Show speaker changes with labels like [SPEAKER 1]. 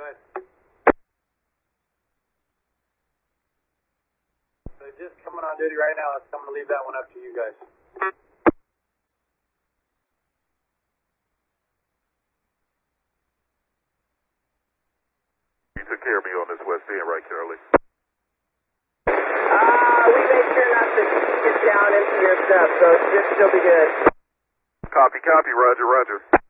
[SPEAKER 1] Nice. So just coming on duty right now. I'm going to leave that one up to you guys.
[SPEAKER 2] You took care of me on this West End, right, Charlie?
[SPEAKER 3] We made sure not to get down into your stuff, so it should still be good.
[SPEAKER 2] Copy, roger.